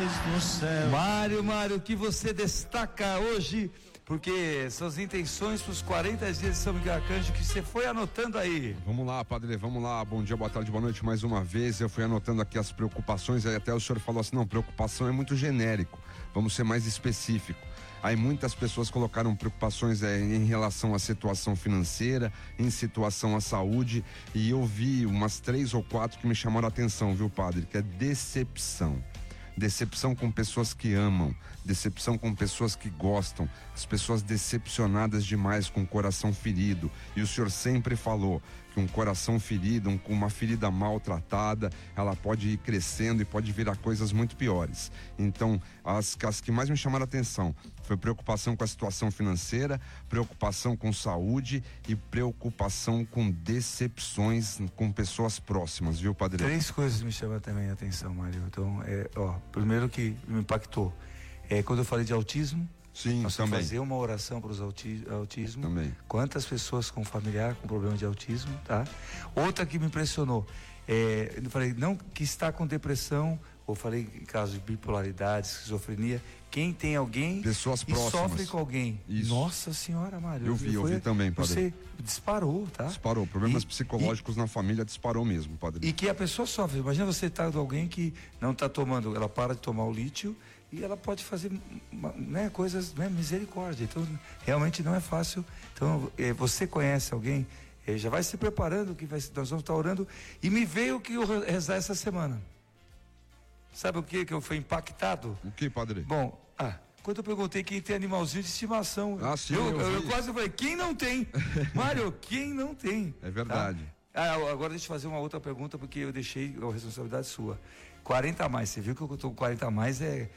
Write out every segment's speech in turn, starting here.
no céu. Mário, o que você destaca hoje? Porque suas intenções para os 40 dias de São Miguel Arcanjo que você foi anotando aí. Vamos lá, padre, vamos lá. Bom dia, boa tarde, boa noite mais uma vez. Eu fui anotando aqui as preocupações, aí até o senhor falou assim, não, preocupação é muito genérico, vamos ser mais específico. Aí muitas pessoas colocaram preocupações em relação à situação financeira, em situação à saúde, e eu vi umas 3 ou 4 que me chamaram a atenção, viu, padre? Que é decepção. Decepção com pessoas que amam, decepção com pessoas que gostam, as pessoas decepcionadas demais, com o coração ferido. E o senhor sempre falou que um coração ferido, uma ferida maltratada, ela pode ir crescendo e pode virar coisas muito piores. Então, as que mais me chamaram a atenção foi preocupação com a situação financeira, preocupação com saúde e preocupação com decepções com pessoas próximas, viu, padre? 3 coisas me chamam também a atenção, Mário. Então, primeiro que me impactou quando eu falei de autismo. Sim, nós também. Fazer uma oração para os autismo. Também. Quantas pessoas com familiar com problema de autismo, tá? Outra que me impressionou, eu falei, não que está com depressão, ou falei em caso de bipolaridade, esquizofrenia, quem tem alguém pessoas próximas sofre com alguém. Isso. Nossa senhora, Mário. Eu vi também, padre. Você disparou, tá? Disparou, problemas psicológicos na família disparou mesmo, padre. E que a pessoa sofre. Imagina você estar com alguém que não está tomando, ela para de tomar o lítio e ela pode fazer coisas, misericórdia. Então, realmente não é fácil. Então, você conhece alguém, já vai se preparando, nós vamos estar orando. E me veio o que eu rezar essa semana. Sabe o que eu fui impactado? O que, padre? Bom, quando eu perguntei quem tem animalzinho de estimação, sim, eu quase falei, quem não tem? Mário, quem não tem? É verdade. Tá? Agora deixa eu fazer uma outra pergunta, porque eu deixei a responsabilidade sua. 40 a mais, você viu que eu estou com 40 a mais, é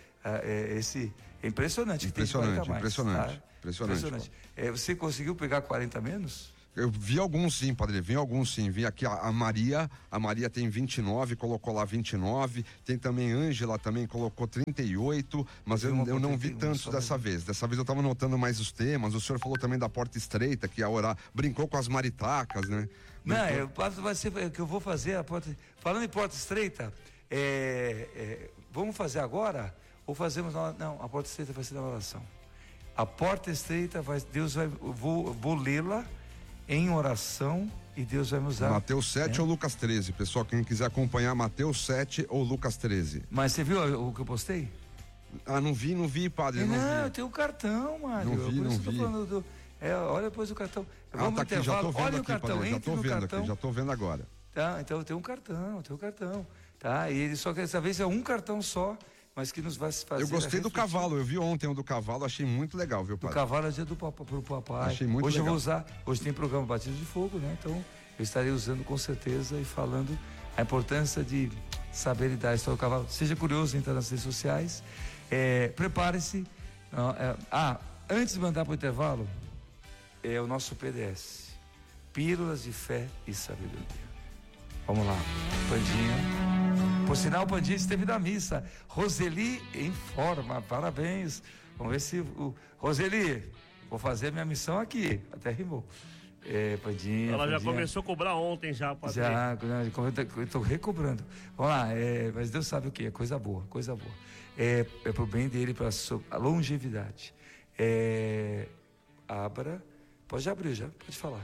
impressionante. Impressionante. Você conseguiu pegar 40 a menos? Eu vi alguns sim, padre, vi aqui a Maria tem 29, colocou lá 29, tem também Ângela, também colocou 38, mas eu não vi tantos dessa vez eu tava notando mais os temas. O senhor falou também da porta estreita, que ia orar, brincou com as maritacas, né? Vai ser que eu vou fazer a porta, falando em porta estreita, vamos fazer agora, ou fazemos a porta estreita vai ser na oração. A porta estreita, vou lê-la em oração e Deus vai me usar. Mateus 7 ou Lucas 13, pessoal, quem quiser acompanhar Mateus 7 ou Lucas 13. Mas você viu o que eu postei? Não vi, padre. Não vi. Eu tenho o cartão, Mário. Não vi. Olha depois o cartão. Tá aqui, já tô vendo olha aqui, o cartão, padre, já tô vendo agora. Tá, então eu tenho um cartão, tá? E ele só que dessa vez é um cartão só, mas que nos vai fazer. Eu gostei do cavalo, eu vi ontem o do cavalo, achei muito legal, viu, padre? O cavalo é dia pro papai. Achei muito legal. Eu vou usar, hoje tem programa Batismo de Fogo, né? Então eu estarei usando com certeza e falando a importância de saber lidar a história do cavalo. Seja curioso, entra nas redes sociais, prepare-se. Antes de mandar para o intervalo, o nosso PDS, Pílulas de Fé e Sabedoria. Vamos lá, Pandinha. Por sinal, o Pandinha esteve na missa. Roseli em forma, parabéns. Vamos ver se Roseli, vou fazer minha missão aqui. Até rimou. Pandinha. Ela já começou a cobrar ontem já, padre. Já, eu estou recobrando. Vamos lá, mas Deus sabe o que? É coisa boa. É pro bem dele, para a longevidade. Pode abrir já, pode falar.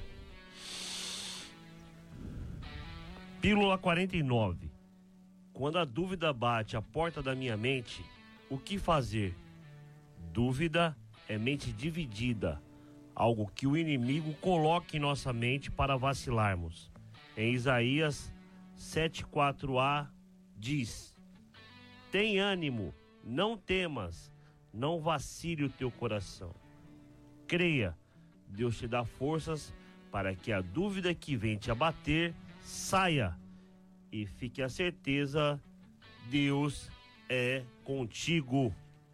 Pílula 49. Quando a dúvida bate à porta da minha mente, o que fazer? Dúvida é mente dividida, algo que o inimigo coloca em nossa mente para vacilarmos. Em Isaías 7:4a diz: tem ânimo, não temas, não vacile o teu coração. Creia, Deus te dá forças para que a dúvida que vem te abater saia. E fique a certeza, Deus é contigo.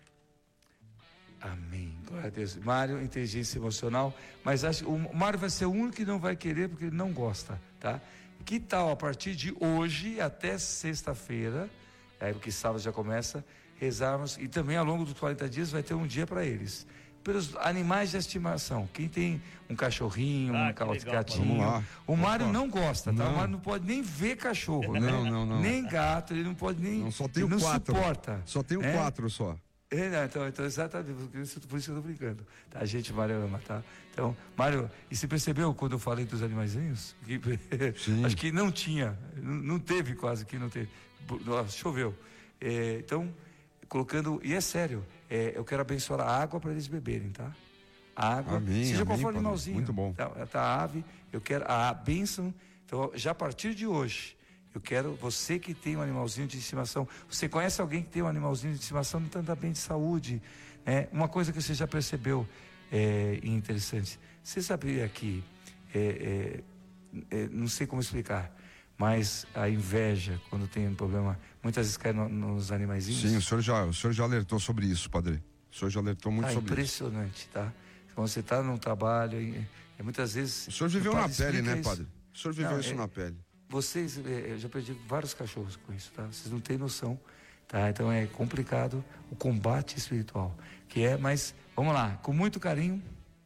Amém, glória a Deus. Mário, inteligência emocional, mas acho que o Mário vai ser o único que não vai querer porque ele não gosta, tá? Que tal a partir de hoje até sexta-feira, porque sábado já começa, rezarmos, e também ao longo dos 40 dias vai ter um dia para eles. pelos animais de estimação. Quem tem um cachorrinho, gatinho. Vamos lá. O Mário Opa. não gosta, tá? Não. O Mário não pode nem ver cachorro, né? Não. Nem gato, ele não pode nem. Não, só tenho ele não 4. suporta. Só tenho 4 só. Então, exatamente, por isso que eu estou brincando. Tá, a gente, Mário, ama, tá? Então, Mário, e você percebeu quando eu falei dos animaizinhos? Acho que não tinha, não teve quase que não teve. Choveu. Então, colocando, e é sério, eu quero abençoar a água para eles beberem, tá? A água, amém, seja qual amém, for o animalzinho. muito bom. Tá a ave, eu quero a bênção. Então, já a partir de hoje, eu quero, você que tem um animalzinho de estimação, você conhece alguém que tem um animalzinho de estimação, não anda bem de saúde, né? Uma coisa que você já percebeu interessante, você sabia que, não sei como explicar, mas a inveja, quando tem um problema, muitas vezes cai nos animaizinhos? Sim, o senhor já alertou sobre isso, padre. O senhor já alertou muito sobre impressionante, tá? Quando você está num trabalho, muitas vezes... O senhor viveu na pele, né, padre? O senhor viveu isso na pele. Vocês, eu já perdi vários cachorros com isso, tá? Vocês não têm noção, tá? Então é complicado o combate espiritual, mas vamos lá, com muito carinho.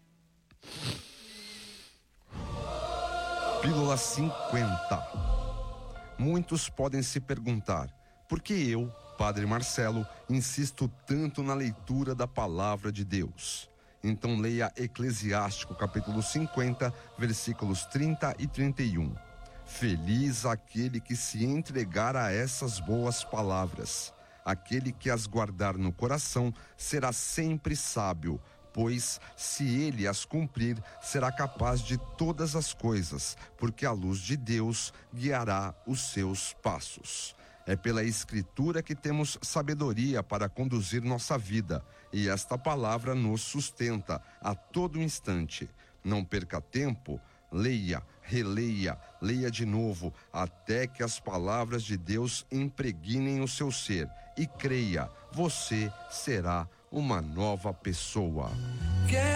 Pílula 50. Muitos podem se perguntar, por que eu, Padre Marcelo, insisto tanto na leitura da palavra de Deus? Então leia Eclesiástico, capítulo 50, versículos 30 e 31. Feliz aquele que se entregar a essas boas palavras. Aquele que as guardar no coração será sempre sábio, pois, se ele as cumprir, será capaz de todas as coisas, porque a luz de Deus guiará os seus passos. É pela Escritura que temos sabedoria para conduzir nossa vida, e esta palavra nos sustenta a todo instante. Não perca tempo, leia, releia, leia de novo, até que as palavras de Deus impregnem o seu ser. E creia, você será uma nova pessoa.